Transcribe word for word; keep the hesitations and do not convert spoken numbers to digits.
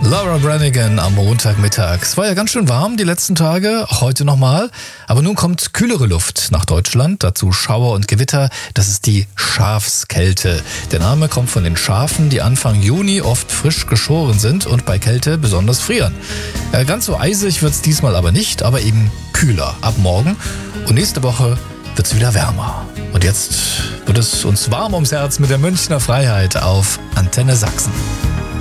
Laura Branigan am Montagmittag. Es war ja ganz schön warm die letzten Tage, auch heute nochmal. Aber nun kommt kühlere Luft nach Deutschland, dazu Schauer und Gewitter. Das ist die Schafskälte. Der Name kommt von den Schafen, die Anfang Juni oft frisch geschoren sind und bei Kälte besonders frieren. Äh, ganz so eisig wird's diesmal aber nicht, aber eben kühler ab morgen. Und nächste Woche wird's wieder wärmer. Und jetzt wird es uns warm ums Herz mit der Münchner Freiheit auf Antenne Sachsen.